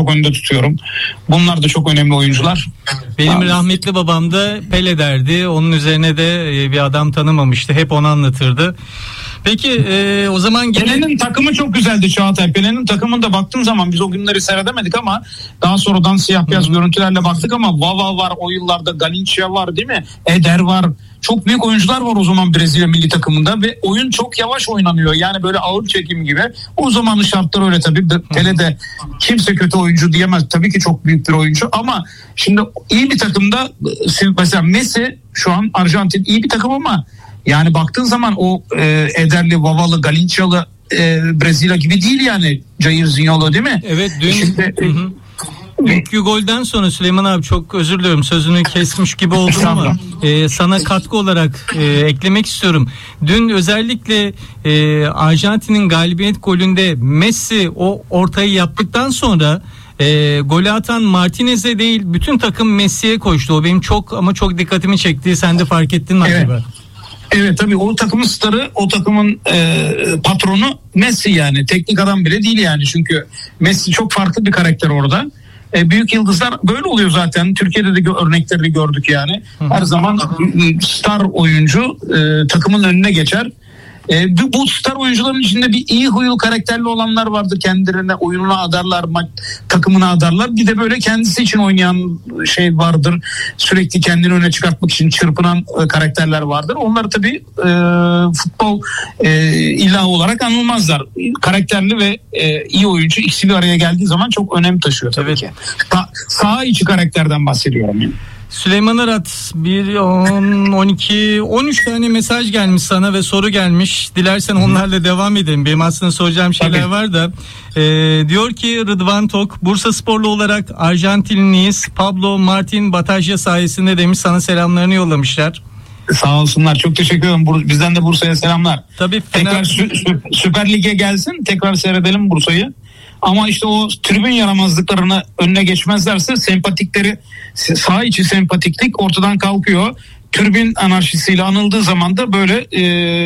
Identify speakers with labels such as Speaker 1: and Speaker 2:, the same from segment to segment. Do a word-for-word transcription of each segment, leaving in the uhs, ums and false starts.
Speaker 1: çok önde tutuyorum. Bunlar da çok önemli oyuncular.
Speaker 2: Benim
Speaker 1: Abi.
Speaker 2: rahmetli babam da Pele derdi. Onun üzerine de bir adam tanımamıştı. Hep onu anlatırdı. Peki e, o zaman gene...
Speaker 1: Pele'nin takımı çok güzeldi Çağatay. Pele'nin takımında baktığın zaman biz o günleri seyredemedik ama daha sonradan siyah beyaz Hı-hı. görüntülerle baktık ama Vava var o yıllarda, Galincha var değil mi? Eder var. Çok büyük oyuncular var o zaman Brezilya milli takımında ve oyun çok yavaş oynanıyor. Yani böyle ağır çekim gibi. O zamanın şartları öyle tabii. Pele de kimse kötü oyuncu diyemez. Tabii ki çok büyük bir oyuncu ama şimdi iyi bir takımda mesela Messi şu an Arjantin iyi bir takım ama yani baktığın zaman o e, Ederli, Vavalı, Galinçalı e, Brezilya gibi değil yani. Jair Zinhola değil mi?
Speaker 2: Evet dün... Şimdi, hı hı. Dünkü golden sonra Süleyman abi çok özür diliyorum sözünü kesmiş gibi oldum ama e, sana katkı olarak e, eklemek istiyorum. Dün özellikle e, Arjantin'in galibiyet golünde Messi o ortayı yaptıktan sonra e, golü atan Martinez'e değil bütün takım Messi'ye koştu. O benim çok ama çok dikkatimi çekti. Sen de fark ettin mi
Speaker 1: evet.
Speaker 2: acaba?
Speaker 1: Evet tabii o takımın starı, o takımın e, patronu Messi yani. Teknik adam bile değil yani çünkü Messi çok farklı bir karakter orada. E, büyük yıldızlar böyle oluyor zaten. Türkiye'de de gö- örneklerini gördük yani. Her zaman star oyuncu e, takımın önüne geçer. E, bu, bu star oyuncuların içinde bir iyi huylu karakterli olanlar vardır. Kendilerine oyununa adarlar, takımına adarlar. Bir de böyle kendisi için oynayan şey vardır. Sürekli kendini öne çıkartmak için çırpınan e, karakterler vardır. Onlar tabii e, futbol e, ilahı olarak anılmazlar. Karakterli ve e, iyi oyuncu ikisi bir araya geldiği zaman çok önem taşıyor tabii evet. ki. Sa- saha içi karakterden bahsediyorum yani.
Speaker 2: Süleyman Arat bir, on, on iki, on üç tane mesaj gelmiş sana ve soru gelmiş. Dilersen onlarla devam edelim. Benim aslında soracağım şeyler Tabii. var da. Ee, diyor ki Rıdvan Tok, Bursa sporlu olarak Arjantinliyiz. Pablo Martin Batajya sayesinde demiş, sana selamlarını yollamışlar.
Speaker 1: Sağ olsunlar. Çok teşekkür ederim. Bizden de Bursa'ya selamlar.
Speaker 2: Tabii.
Speaker 1: Tekrar sü- Süper Lig'e gelsin. Tekrar seyredelim Bursa'yı. Ama işte o tribün yaramazlıklarını önüne geçmezlerse sempatikleri, saha içi sempatiklik ortadan kalkıyor. Tribün anarşisiyle anıldığı zaman da böyle e,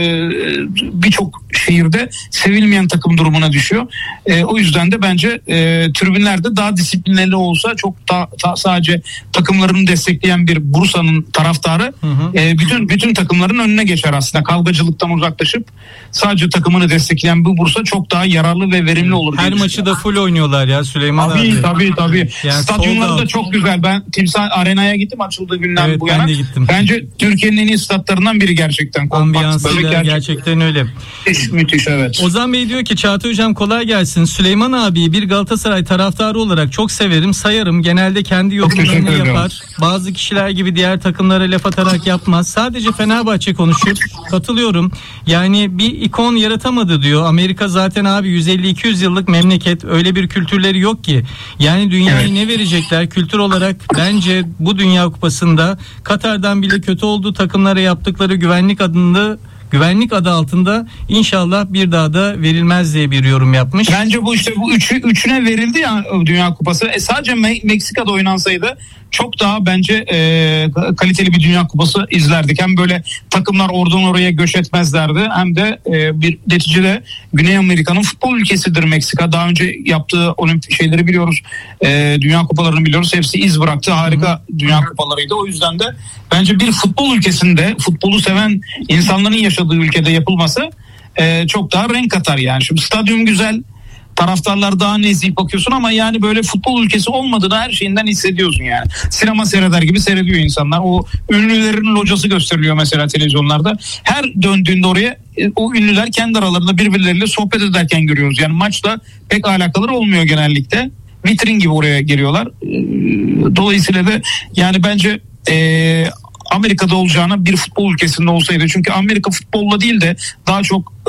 Speaker 1: birçok şehirde sevilmeyen takım durumuna düşüyor. E, o yüzden de bence e, tribünlerde daha disiplinli olsa çok da, ta, sadece takımlarını destekleyen bir Bursa'nın taraftarı hı hı. E, bütün bütün takımların önüne geçer aslında. Kavgacılıktan uzaklaşıp sadece takımını destekleyen bu Bursa çok daha yararlı ve verimli olur.
Speaker 2: Her maçı da full oynuyorlar ya Süleyman
Speaker 1: tabii,
Speaker 2: abi.
Speaker 1: Tabii tabii. Yani stadyumları da
Speaker 2: out.
Speaker 1: Çok güzel. Ben Timsah Arena'ya gittim açıldığı günden
Speaker 2: evet,
Speaker 1: bu yana. Bence Türkiye'nin en iyi statlarından biri gerçekten.
Speaker 2: Ambiyansıyla gerçekten. gerçekten öyle.
Speaker 1: Müthiş, müthiş evet.
Speaker 2: Ozan Bey diyor ki Çağatay Hocam kolay gelsin. Süleyman abi bir Galatasaray taraftarı olarak çok severim, sayarım. Genelde kendi yorumlarını yapar. Bazı kişiler gibi diğer takımlara laf atarak yapmaz. Sadece Fenerbahçe konuşur. Katılıyorum. Yani bir ikon yaratamadı diyor. Amerika zaten abi yüz elli iki yüz yıllık memleket. Öyle bir kültürleri yok ki. Yani dünyayı evet. ne verecekler? Kültür olarak bence bu Dünya Kupası'nda Katar'dan bile kötü olduğu takımlara yaptıkları güvenlik adında güvenlik adı altında inşallah bir daha da verilmez diye bir yorum yapmış.
Speaker 1: Bence bu işte bu üçü, üçüne verildi ya Dünya Kupası. E sadece Me- Meksika'da oynansaydı çok daha bence e, kaliteli bir Dünya Kupası izlerdik. Hem böyle takımlar oradan oraya göç etmezlerdi hem de e, bir neticede Güney Amerika'nın futbol ülkesidir Meksika. Daha önce yaptığı olimpik şeyleri biliyoruz. E, Dünya Kupalarını biliyoruz. Hepsi iz bıraktı. Harika Hı-hı. Dünya Kupalarıydı. O yüzden de bence bir futbol ülkesinde futbolu seven insanların yaşadığı ülkede yapılması e, çok daha renk katar yani. Şimdi stadyum güzel. Taraftarlar daha nezih bakıyorsun ama yani böyle futbol ülkesi olmadığını her şeyinden hissediyorsun yani. Sinema seyreder gibi seyrediyor insanlar. O ünlülerin locası gösteriliyor mesela televizyonlarda. Her döndüğünde oraya o ünlüler kendi aralarında birbirleriyle sohbet ederken görüyoruz. Yani maçla pek alakaları olmuyor genellikle. Vitrin gibi oraya geliyorlar. Dolayısıyla da yani bence eee Amerika'da olacağına bir futbol ülkesinde olsaydı. Çünkü Amerika futbolla değil de daha çok e,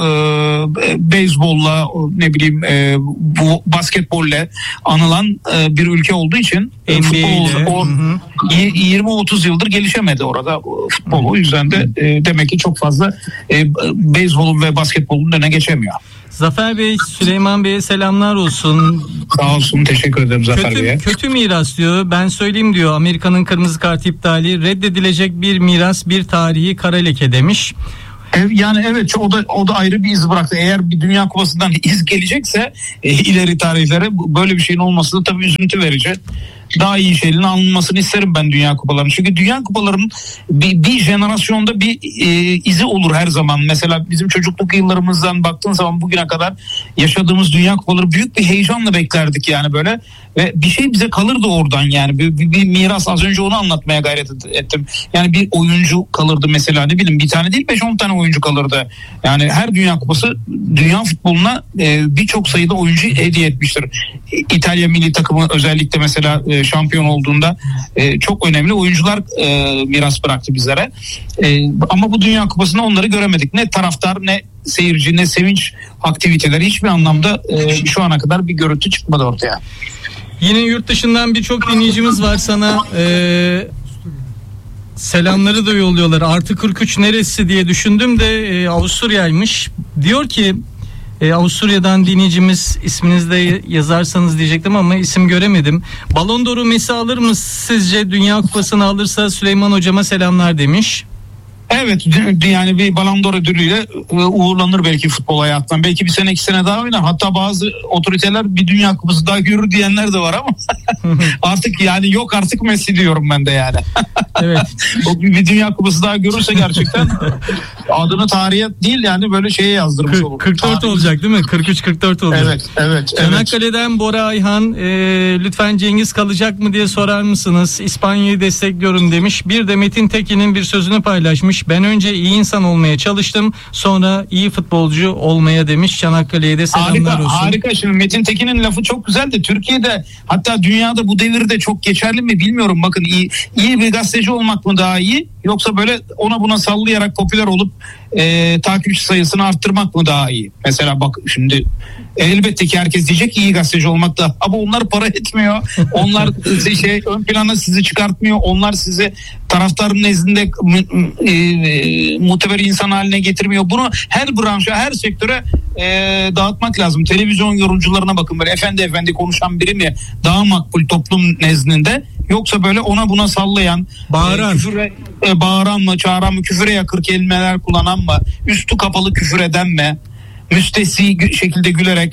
Speaker 1: beyzbolla ne bileyim e, bu basketbolle anılan e, bir ülke olduğu için e, futbol yirmi otuz yıldır gelişemedi orada futbol. O yüzden de e, demek ki çok fazla e, beyzbolun ve basketbolun önüne geçemiyor.
Speaker 2: Zafer Bey, Süleyman Bey'e selamlar olsun.
Speaker 1: Sağ olsun, teşekkür ederim Zafer
Speaker 2: kötü,
Speaker 1: Bey'e.
Speaker 2: Kötü miras diyor. Ben söyleyeyim diyor. Amerika'nın kırmızı kart iptali reddedilecek bir miras, bir tarihi kara leke demiş.
Speaker 1: Yani evet, o da o da ayrı bir iz bıraktı. Eğer bir Dünya Kupası'ndan iz gelecekse e, ileri tarihlere, böyle bir şeyin olması da tabii üzüntü verici. Daha iyi şeylerin alınmasını isterim ben Dünya Kupalarının. Çünkü Dünya Kupalarının bir, bir jenerasyonda bir e, izi olur her zaman. Mesela bizim çocukluk yıllarımızdan baktığın zaman bugüne kadar yaşadığımız Dünya Kupaları büyük bir heyecanla beklerdik yani böyle. Ve bir şey bize kalırdı oradan yani. Bir, bir, bir miras, az önce onu anlatmaya gayret ettim. Yani bir oyuncu kalırdı mesela, ne bileyim, bir tane değil beş on tane oyuncu kalırdı. Yani her Dünya Kupası dünya futboluna e, birçok sayıda oyuncu hediye etmiştir. İtalya milli takımı özellikle mesela e, şampiyon olduğunda e, çok önemli oyuncular e, miras bıraktı bizlere. E, ama bu Dünya Kupası'nda onları göremedik. Ne taraftar, ne seyirci, ne sevinç aktiviteleri, hiçbir anlamda e, şu ana kadar bir görüntü çıkmadı ortaya.
Speaker 2: Yine yurt dışından birçok dinleyicimiz var, sana e, selamları da yolluyorlar. Artı kırk üç neresi diye düşündüm de e, Avusturya'ymış. Diyor ki e, Avusturya'dan dinleyicimiz, isminizi de yazarsanız diyecektim ama isim göremedim. Ballon d'Or'u Messi alır mı sizce? Dünya Kupası'nı alırsa Süleyman hocama selamlar demiş.
Speaker 1: Evet, yani bir Ballon d'Or ödülüyle uğurlanır belki futbol hayattan. Belki bir sene iki sene daha oynar. Hatta bazı otoriteler bir Dünya Kupası daha görür diyenler de var ama artık yani yok artık Messi diyorum ben de yani.
Speaker 2: Evet.
Speaker 1: O bir Dünya Kupası daha görürse gerçekten adını tarihe değil yani böyle şeye yazdırmış olur.
Speaker 2: kırk dört
Speaker 1: Tarih.
Speaker 2: olacak değil mi? kırk üç kırk dört olacak.
Speaker 1: Evet, evet.
Speaker 2: Çanakkale'den
Speaker 1: evet.
Speaker 2: Bora Ayhan, e, lütfen Cengiz kalacak mı diye sorar mısınız? İspanya'yı destekliyorum demiş. Bir de Metin Tekin'in bir sözünü paylaşmış. Ben önce iyi insan olmaya çalıştım, sonra iyi futbolcu olmaya demiş. Çanakkale'ye de selamlar
Speaker 1: harika,
Speaker 2: olsun.
Speaker 1: Harika. Şimdi Metin Tekin'in lafı çok güzel de Türkiye'de, hatta dünyada bu devirde çok geçerli mi bilmiyorum. Bakın, iyi, iyi bir gazeteci olmak mı daha iyi, yoksa böyle ona buna sallayarak popüler olup e, takipçi sayısını arttırmak mı daha iyi? Mesela bak şimdi elbette ki herkes diyecek ki iyi gazeteci olmak da, ama onlar para etmiyor. Onlar şey ön plana sizi çıkartmıyor. Onlar sizi taraftarın nezdinde e, e, muteber insan haline getirmiyor. Bunu her branşa, her sektöre e, dağıtmak lazım. Televizyon yorumcularına bakın, böyle efendi efendi konuşan biri mi daha makbul toplum nezdinde, yoksa böyle ona buna sallayan,
Speaker 2: bağıran,
Speaker 1: e, küfüre, e, bağıran mı, çağıran mı, küfüre yakır kelimeler kullanan mı, üstü kapalı küfür eden mi, müstesni şekilde gülerek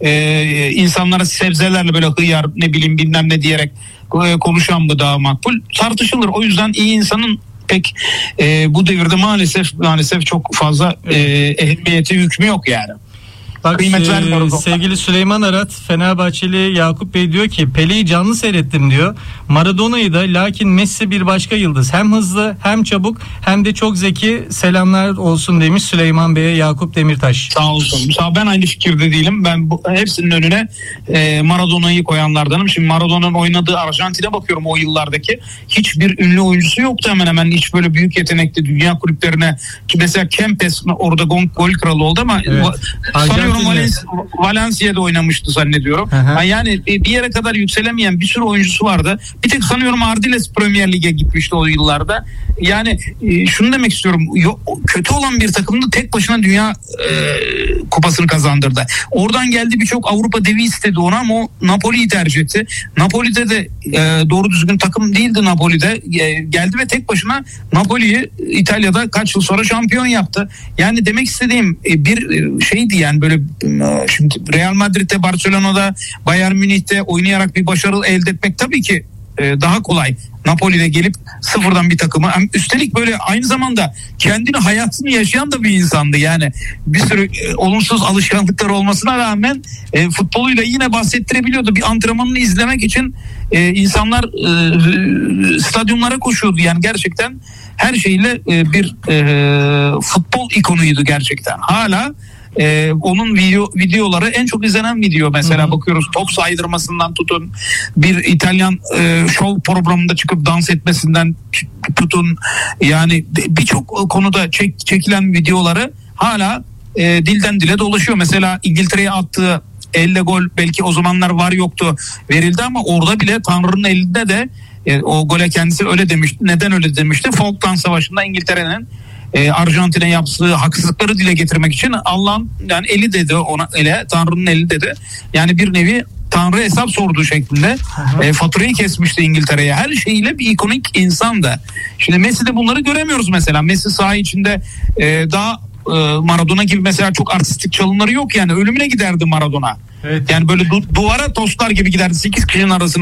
Speaker 1: e, insanlara sebzelerle böyle hıyar ne bileyim bilmem ne diyerek e, konuşan mı daha makbul, tartışılır. O yüzden iyi insanın pek e, bu devirde maalesef maalesef çok fazla e, ehemmiyeti, hükmü yok yani.
Speaker 2: Bak, e, sevgili Süleyman Arat, Fenerbahçeli Yakup Bey diyor ki Pele'yi canlı seyrettim diyor. Maradona'yı da, lakin Messi bir başka yıldız. Hem hızlı, hem çabuk, hem de çok zeki. Selamlar olsun demiş Süleyman Bey'e Yakup Demirtaş.
Speaker 1: Sağ olsun. Sağ, ben aynı fikirde değilim. Ben bu, hepsinin önüne e, Maradona'yı koyanlardanım. Şimdi Maradona'nın oynadığı Arjantin'e bakıyorum, o yıllardaki. Hiçbir ünlü oyuncusu yoktu hemen hemen. Hiç böyle büyük yetenekli dünya kulüplerine, ki mesela Kempes orada gol, gol kralı oldu ama
Speaker 2: evet.
Speaker 1: sanıyorum Valencia'da oynamıştı zannediyorum.
Speaker 2: Hı-hı.
Speaker 1: Yani bir yere kadar yükselemeyen bir sürü oyuncusu vardı. Bir tek sanıyorum Ardiles Premier Lig'e gitmişti o yıllarda. Yani e, şunu demek istiyorum. Yo, kötü olan bir takımda tek başına dünya e, kupasını kazandırdı. Oradan geldi, birçok Avrupa devi istedi ona ama o Napoli'yi tercih etti. Napoli'de de e, doğru düzgün takım değildi Napoli'de. E, geldi ve tek başına Napoli'yi İtalya'da kaç yıl sonra şampiyon yaptı. Yani demek istediğim e, bir e, şeydi yani, böyle e, şimdi Real Madrid'de, Barcelona'da, Bayern Münih'te oynayarak bir başarı elde etmek tabii ki e, daha kolay. Napoli'de gelip sıfırdan bir takımı, üstelik böyle aynı zamanda kendini, hayatını yaşayan da bir insandı. Yani bir sürü e, olumsuz alışkanlıkları olmasına rağmen e, futboluyla yine bahsettirebiliyordu. Bir antrenmanını izlemek için e, insanlar e, stadyumlara koşuyordu. Yani gerçekten her şeyle e, bir e, futbol ikonuydu gerçekten. Hala Ee, onun video videoları en çok izlenen video mesela. Hı-hı. Bakıyoruz, top saydırmasından tutun, bir İtalyan e, show programında çıkıp dans etmesinden tutun, yani birçok konuda çek, çekilen videoları hala e, dilden dile dolaşıyor. Mesela İngiltere'ye attığı elle gol, belki o zamanlar var yoktu, verildi ama orada bile Tanrı'nın elinde de e, o gole kendisi öyle demişti. Neden öyle demişti? Falkland Savaşı'nda İngiltere'nin E, Arjantin'e yaptığı haksızlıkları dile getirmek için Allah'ın yani eli dedi ona, ele Tanrı'nın eli dedi. Yani bir nevi Tanrı hesap sorduğu şeklinde e, faturayı kesmişti İngiltere'ye. Her şeyiyle bir ikonik insandı. Şimdi Messi'de bunları göremiyoruz mesela. Messi saha içinde e, daha e, Maradona gibi mesela çok artistik çalımları yok yani. Ölümüne giderdi Maradona. Evet. Yani böyle du- duvara tostlar gibi giderdi. sekiz kişinin arasına